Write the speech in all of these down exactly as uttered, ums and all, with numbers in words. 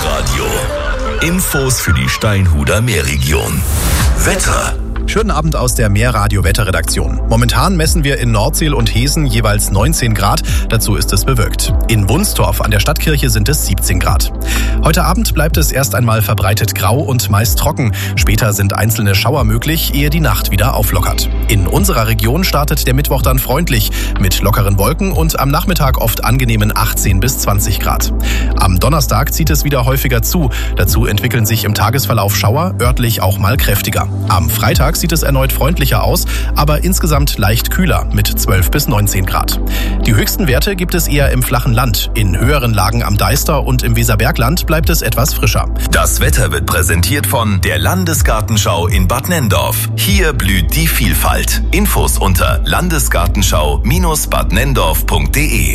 Meerradio. Infos für die Steinhuder Meerregion. Wetter. Schönen Abend aus der Meerradio-Wetterredaktion. Momentan messen wir in Nordseel und Hesen jeweils neunzehn Grad. Dazu ist es bewölkt. In Wunstorf an der Stadtkirche sind es siebzehn Grad. Heute Abend bleibt es erst einmal verbreitet grau und meist trocken. Später sind einzelne Schauer möglich, ehe die Nacht wieder auflockert. In unserer Region startet der Mittwoch dann freundlich mit lockeren Wolken und am Nachmittag oft angenehmen achtzehn bis zwanzig Grad. Am Donnerstag zieht es wieder häufiger zu. Dazu entwickeln sich im Tagesverlauf Schauer, örtlich auch mal kräftiger. Am Freitag sieht es erneut freundlicher aus, aber insgesamt leicht kühler mit zwölf bis neunzehn Grad. Die höchsten Werte gibt es eher im flachen Land. In höheren Lagen am Deister und im Weserbergland bleibt es etwas frischer. Das Wetter wird präsentiert von der Landesgartenschau in Bad Nenndorf. Hier blüht die Vielfalt. Infos unter landesgartenschau Bindestrich bad nenndorf punkt de.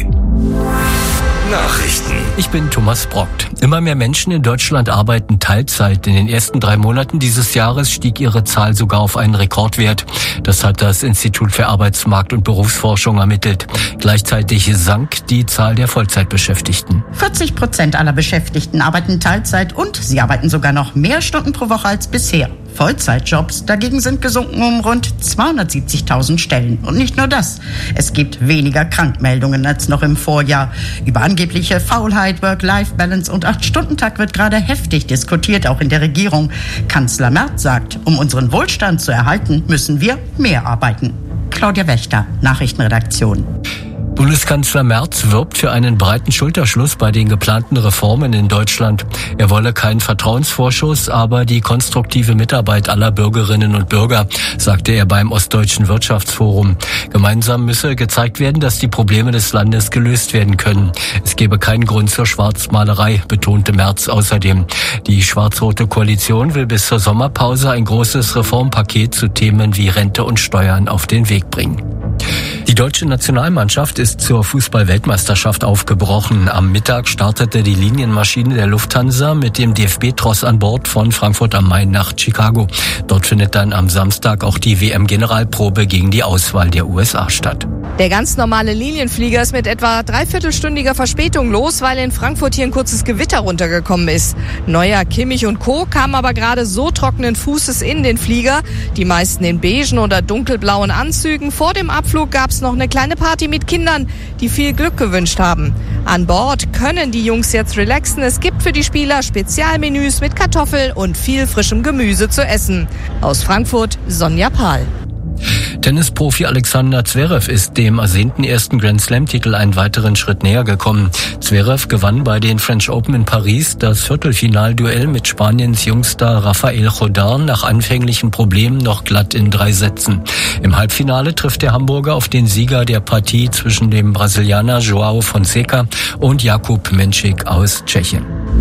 Nachrichten. Ich bin Thomas Brockt. Immer mehr Menschen in Deutschland arbeiten Teilzeit. In den ersten drei Monaten dieses Jahres stieg ihre Zahl sogar auf einen Rekordwert. Das hat das Institut für Arbeitsmarkt- und Berufsforschung ermittelt. Gleichzeitig sank die Zahl der Vollzeitbeschäftigten. vierzig Prozent aller Beschäftigten arbeiten Teilzeit und sie arbeiten sogar noch mehr Stunden pro Woche als bisher. Vollzeitjobs dagegen sind gesunken um rund zweihundertsiebzigtausend Stellen. Und nicht nur das. Es gibt weniger Krankmeldungen als noch im Vorjahr. Über angebliche Faulheit, Work-Life-Balance und acht-Stunden-Tag wird gerade heftig diskutiert, auch in der Regierung. Kanzler Merz sagt, um unseren Wohlstand zu erhalten, müssen wir mehr arbeiten. Claudia Wächter, Nachrichtenredaktion. Bundeskanzler Merz wirbt für einen breiten Schulterschluss bei den geplanten Reformen in Deutschland. Er wolle keinen Vertrauensvorschuss, aber die konstruktive Mitarbeit aller Bürgerinnen und Bürger, sagte er beim Ostdeutschen Wirtschaftsforum. Gemeinsam müsse gezeigt werden, dass die Probleme des Landes gelöst werden können. Es gebe keinen Grund zur Schwarzmalerei, betonte Merz außerdem. Die schwarz-rote Koalition will bis zur Sommerpause ein großes Reformpaket zu Themen wie Rente und Steuern auf den Weg bringen. Die deutsche Nationalmannschaft ist zur Fußball-Weltmeisterschaft aufgebrochen. Am Mittag startete die Linienmaschine der Lufthansa mit dem D F B-Tross an Bord von Frankfurt am Main nach Chicago. Dort findet dann am Samstag auch die W M-Generalprobe gegen die Auswahl der U S A statt. Der ganz normale Linienflieger ist mit etwa dreiviertelstündiger Verspätung los, weil in Frankfurt hier ein kurzes Gewitter runtergekommen ist. Neuer, Kimmich und Co. kamen aber gerade so trockenen Fußes in den Flieger. Die meisten in beigen oder dunkelblauen Anzügen. Vor dem Abflug gab es noch eine kleine Party mit Kindern, die viel Glück gewünscht haben. An Bord können die Jungs jetzt relaxen. Es gibt für die Spieler Spezialmenüs mit Kartoffel und viel frischem Gemüse zu essen. Aus Frankfurt, Sonja Pahl. Tennisprofi Alexander Zverev ist dem ersehnten ersten Grand-Slam-Titel einen weiteren Schritt näher gekommen. Zverev gewann bei den French Open in Paris das Viertelfinalduell mit Spaniens Jungstar Rafael Jodar nach anfänglichen Problemen noch glatt in drei Sätzen. Im Halbfinale trifft der Hamburger auf den Sieger der Partie zwischen dem Brasilianer Joao Fonseca und Jakub Menšík aus Tschechien.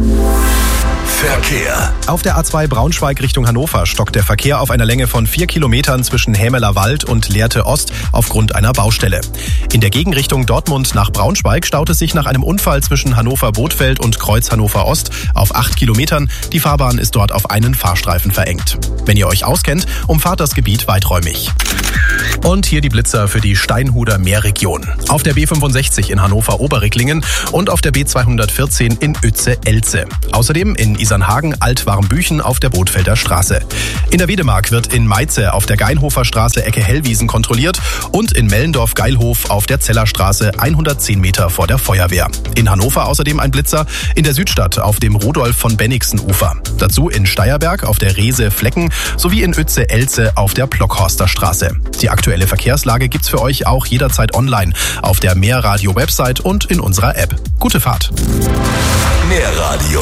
Verkehr. Auf der A zwei Braunschweig Richtung Hannover stockt der Verkehr auf einer Länge von vier Kilometern zwischen Hämeler Wald und Lehrte Ost aufgrund einer Baustelle. In der Gegenrichtung Dortmund nach Braunschweig staut es sich nach einem Unfall zwischen Hannover-Bothfeld und Kreuz Hannover Ost auf acht Kilometern. Die Fahrbahn ist dort auf einen Fahrstreifen verengt. Wenn ihr euch auskennt, umfahrt das Gebiet weiträumig. Und hier die Blitzer für die Steinhuder Meerregion. Auf der B fünfundsechzig in Hannover-Oberricklingen und auf der B zweihundertvierzehn in Uetze-Elze. Außerdem in Isernhagen Alt-Warmbüchen auf der Bothfelder Straße. In der Wedemark wird in Meize auf der Geinhofer Straße Ecke Hellwiesen kontrolliert und in Mellendorf-Geilhof auf der Zellerstraße hundertzehn Meter vor der Feuerwehr. In Hannover außerdem ein Blitzer in der Südstadt auf dem Rudolf von Bennigsen Ufer. Dazu in Steierberg auf der Reese-Flecken sowie in Uetze-Elze auf der Plockhorster Straße. Die aktuelle Verkehrslage gibt's für euch auch jederzeit online auf der Meerradio-Website und in unserer App. Gute Fahrt. Meerradio.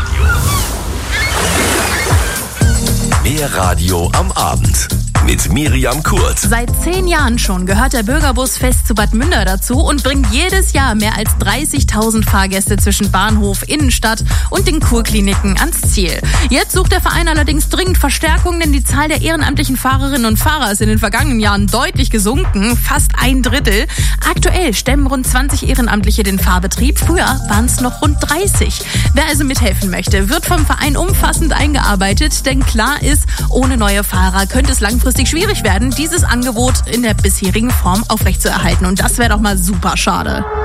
Meerradio am Abend mit Miriam Kurt. Seit zehn Jahren schon gehört der Bürgerbus fest zu Bad Münder dazu und bringt jedes Jahr mehr als dreißigtausend Fahrgäste zwischen Bahnhof, Innenstadt und den Kurkliniken ans Ziel. Jetzt sucht der Verein allerdings dringend Verstärkung, denn die Zahl der ehrenamtlichen Fahrerinnen und Fahrer ist in den vergangenen Jahren deutlich gesunken, fast ein Drittel. Aktuell stemmen rund zwanzig Ehrenamtliche den Fahrbetrieb, früher waren es noch rund dreißig. Wer also mithelfen möchte, wird vom Verein umfassend eingearbeitet, denn klar ist, ohne neue Fahrer könnte es langfristig schwierig werden, dieses Angebot in der bisherigen Form aufrechtzuerhalten. Und das wäre doch mal super schade.